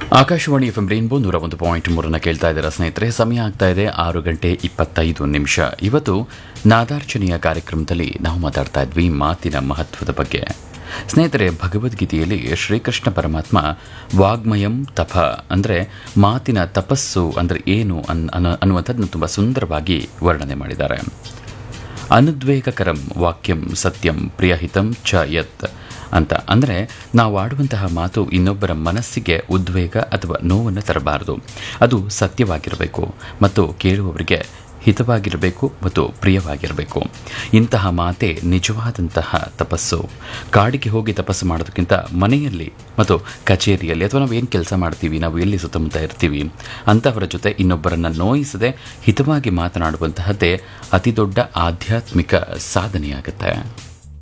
Akashvani F rainbow 101.3 ಕೇಳ್ತಾ ಇದ್ದೀರಾ ಸ್ನೇಹಿತರೆ. ಸಮಯ ಆಗ್ತಾ ಇದೆ 6:25. ಇವತ್ತು ನಾದಾರ್ಚನೆಯ ಕಾರ್ಯಕ್ರಮದಲ್ಲಿ ನಾವು ಮಾತಾಡ್ತಾ ಇದ್ವಿ ಮಾತಿನ ಮಹತ್ವದ ಬಗ್ಗೆ. ಸ್ನೇಹಿತರೆ, ಭಗವದ್ಗೀತೆಯಲ್ಲಿ ಶ್ರೀಕೃಷ್ಣ ಪರಮಾತ್ಮ ವಾಗ್ಮಯಂ ತಪ ಅಂದರೆ ಮಾತಿನ ತಪಸ್ಸು ಅಂದರೆ ಏನು ಅನ್ನುವಂಥದ್ದನ್ನು ತುಂಬ ಸುಂದರವಾಗಿ ವರ್ಣನೆ ಮಾಡಿದ್ದಾರೆ. ಅನುದ್ವೇಗಕರಂ ವಾಕ್ಯಂ ಸತ್ಯಂ ಪ್ರಿಯಹಿತಂ ಚ ಯತ್ ಅಂತ ಅಂದರೆ ನಾವು ಆಡುವಂತಹ ಮಾತು ಇನ್ನೊಬ್ಬರ ಮನಸ್ಸಿಗೆ ಉದ್ವೇಗ ಅಥವಾ ನೋವನ್ನು ತರಬಾರದು. ಅದು ಸತ್ಯವಾಗಿರಬೇಕು ಮತ್ತು ಕೇಳುವವರಿಗೆ ಹಿತವಾಗಿರಬೇಕು ಮತ್ತು ಪ್ರಿಯವಾಗಿರಬೇಕು. ಇಂತಹ ಮಾತೇ ನಿಜವಾದಂತಹ ತಪಸ್ಸು. ಕಾಡಿಗೆ ಹೋಗಿ ತಪಸ್ಸು ಮಾಡೋದಕ್ಕಿಂತ ಮನೆಯಲ್ಲಿ ಮತ್ತು ಕಚೇರಿಯಲ್ಲಿ ಅಥವಾ ನಾವು ಏನು ಕೆಲಸ ಮಾಡ್ತೀವಿ, ನಾವು ಎಲ್ಲಿ ಸುತ್ತಮುತ್ತ ಇರ್ತೀವಿ ಅಂತಹವರ ಜೊತೆ ಇನ್ನೊಬ್ಬರನ್ನು ನೋಯಿಸದೆ ಹಿತವಾಗಿ ಮಾತನಾಡುವಂತಹದ್ದೇ ಅತಿ ದೊಡ್ಡ ಆಧ್ಯಾತ್ಮಿಕ ಸಾಧನೆಯಾಗುತ್ತೆ.